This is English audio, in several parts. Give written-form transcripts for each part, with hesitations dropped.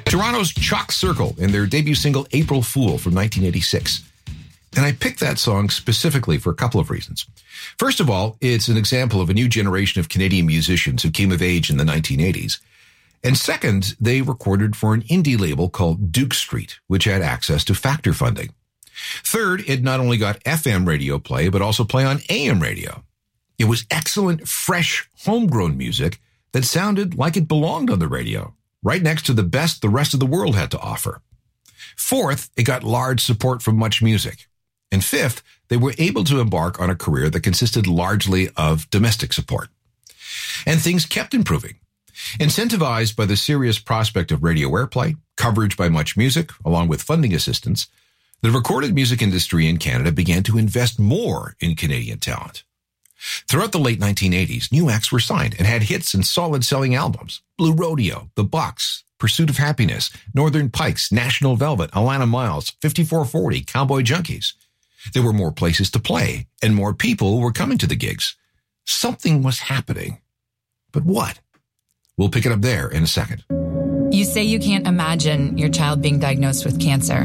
Toronto's Chalk Circle in their debut single April Fool from 1986. And I picked that song specifically for a couple of reasons. First of all, it's an example of a new generation of Canadian musicians who came of age in the 1980s. And second, they recorded for an indie label called Duke Street, which had access to Factor funding. Third, it not only got FM radio play, but also play on AM radio. It was excellent, fresh, homegrown music that sounded like it belonged on the radio, right next to the best the rest of the world had to offer. Fourth, it got large support from Much Music. And fifth, they were able to embark on a career that consisted largely of domestic support. And things kept improving. Incentivized by the serious prospect of radio airplay, coverage by Much Music, along with funding assistance, the recorded music industry in Canada began to invest more in Canadian talent. Throughout the late 1980s, new acts were signed and had hits and solid-selling albums. Blue Rodeo, The Bucks, Pursuit of Happiness, Northern Pikes, National Velvet, Alana Miles, 5440, Cowboy Junkies. There were more places to play, and more people were coming to the gigs. Something was happening. But what? We'll pick it up there in a second. You say you can't imagine your child being diagnosed with cancer,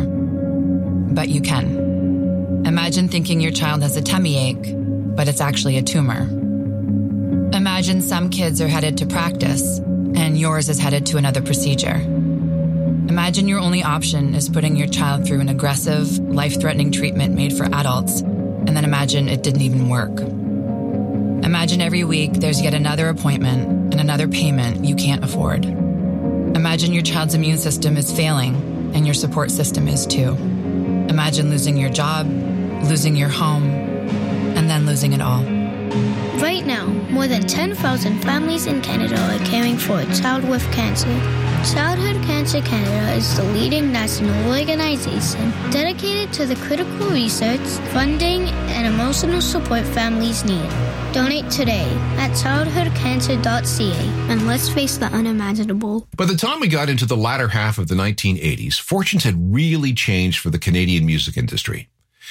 but you can. Imagine thinking your child has a tummy ache, but it's actually a tumor. Imagine some kids are headed to practice, and yours is headed to another procedure. Imagine your only option is putting your child through an aggressive, life-threatening treatment made for adults, and then imagine it didn't even work. Imagine every week there's yet another appointment and another payment you can't afford. Imagine your child's immune system is failing, and your support system is too. Imagine losing your job, losing your home, and then losing it all. Right now, more than 10,000 families in Canada are caring for a child with cancer. Childhood Cancer Canada is the leading national organization dedicated to the critical research, funding, and emotional support families need. Donate today at childhoodcancer.ca and let's face the unimaginable. By the time we got into the latter half of the 1980s, fortunes had really changed for the Canadian music industry.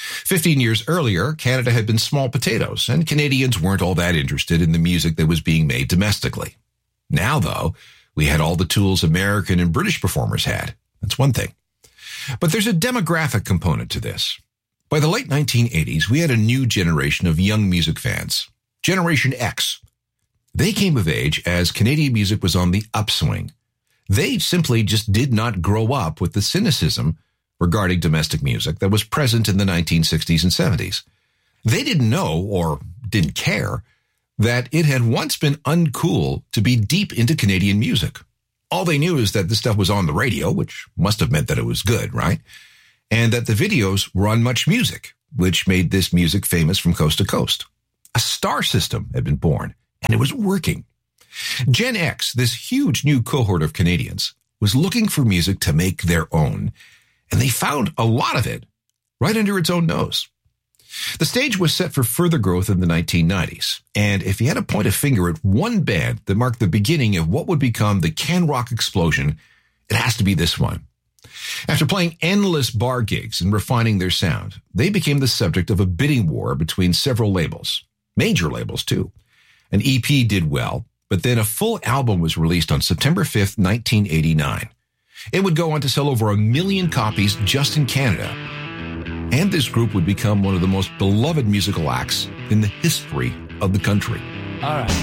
15 years earlier, Canada had been small potatoes, and Canadians weren't all that interested in the music that was being made domestically. Now, though, we had all the tools American and British performers had. That's one thing. But there's a demographic component to this. By the late 1980s, we had a new generation of young music fans, Generation X. They came of age as Canadian music was on the upswing. They simply just did not grow up with the cynicism regarding domestic music that was present in the 1960s and 70s. They didn't know, or didn't care, that it had once been uncool to be deep into Canadian music. All they knew is that this stuff was on the radio, which must have meant that it was good, right? And that the videos were on Much Music, which made this music famous from coast to coast. A star system had been born, and it was working. Gen X, this huge new cohort of Canadians, was looking for music to make their own, and they found a lot of it right under its own nose. The stage was set for further growth in the 1990s, and if you had to point a finger at one band that marked the beginning of what would become the Can Rock explosion, it has to be this one. After playing endless bar gigs and refining their sound, they became the subject of a bidding war between several labels, major labels too. An EP did well, but then a full album was released on September 5th, 1989. It would go on to sell over 1 million copies just in Canada. And this group would become one of the most beloved musical acts in the history of the country. All right.